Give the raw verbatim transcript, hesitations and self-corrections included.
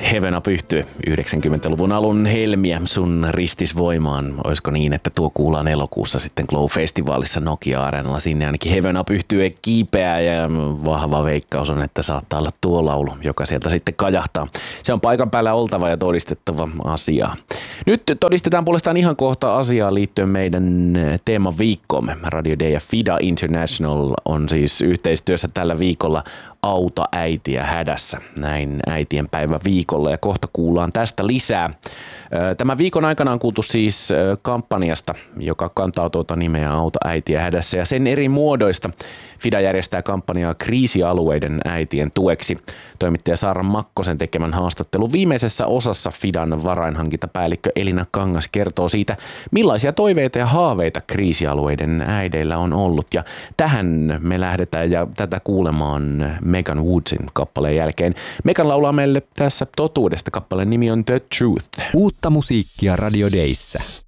Heaven Up -yhtye yhdeksänkymmentäluvun alun helmiä sun ristisvoimaan. Olisiko niin, että tuo kuullaan elokuussa sitten Glow-festivaalissa Nokia-areenalla. Sinne ainakin Heaven Up -yhtye kiipeää ja vahva veikkaus on, että saattaa olla tuo laulu, joka sieltä sitten kajahtaa. Se on paikan päällä oltava ja todistettava asia. Nyt todistetaan puolestaan ihan kohta asiaa liittyen meidän teeman viikkoomme. Radio Day ja FIDA International on siis yhteistyössä tällä viikolla Auta äitiä hädässä. Näin äitien päivä viikolla ja kohta kuullaan tästä lisää. Tämän viikon aikana on kuultu siis kampanjasta, joka kantaa tuota nimeä Auta äitiä hädässä ja sen eri muodoista. FIDA järjestää kampanjaa kriisialueiden äitien tueksi. Toimittaja Saara Makkosen tekemän haastattelun viimeisessä osassa FIDAn varainhankintapäällikkö Elina Kangas kertoo siitä, millaisia toiveita ja haaveita kriisialueiden äideillä on ollut. Ja tähän me lähdetään ja tätä kuulemaan Megan Woodsin kappaleen jälkeen. Megan laulaa meille tässä totuudesta. Kappaleen nimi on The Truth. Uutta musiikkia Radio Dayssä.